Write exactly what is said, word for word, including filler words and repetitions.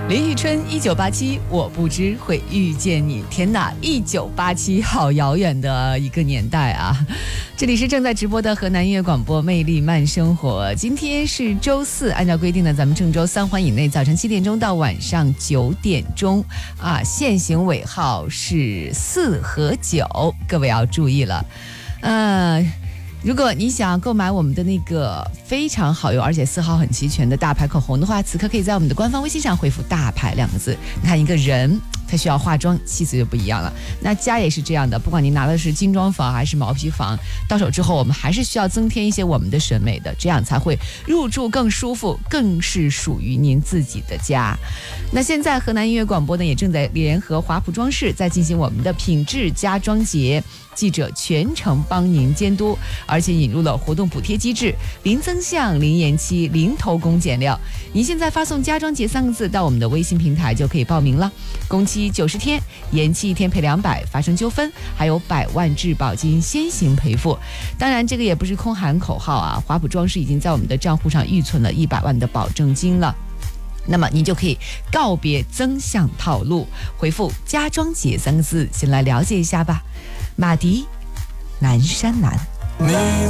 林宇春一九八七，我不知会遇见你。天哪，一九八七，好遥远的一个年代啊！这里是正在直播的河南音乐广播《魅力慢生活》。今天是周四，按照规定呢，咱们郑州三环以内，早晨七点钟到晚上九点钟啊，限行尾号是四和九，各位要注意了。呃。如果你想购买我们的那个非常好用而且色号很齐全的大牌口红的话，此刻可以在我们的官方微信上回复大牌两个字。你看一个人他需要化妆，气色就不一样了。那家也是这样的，不管你拿的是精装房还是毛坯房，到手之后我们还是需要增添一些我们的审美的，这样才会入住更舒服，更是属于您自己的家。那现在河南音乐广播呢也正在联合华普装饰在进行我们的品质家装节，记者全程帮您监督，而且引入了活动补贴机制，零增项、零延期、零偷工减料。您现在发送家装节三个字到我们的微信平台就可以报名了，工期九十天，延期一天赔两百，发生纠纷还有百万质保金先行赔付。当然这个也不是空喊口号啊，华普装饰已经在我们的账户上预存了一百万的保证金了。那么您就可以告别增项套路，回复家装节三个字，先来了解一下吧。马迪，南山南。